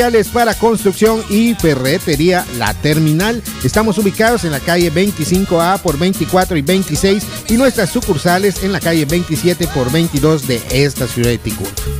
para construcción y ferretería La Terminal. Estamos ubicados en la calle 25A por 24 y 26 y nuestras sucursales en la calle 27 por 22 de esta ciudad de Ticún.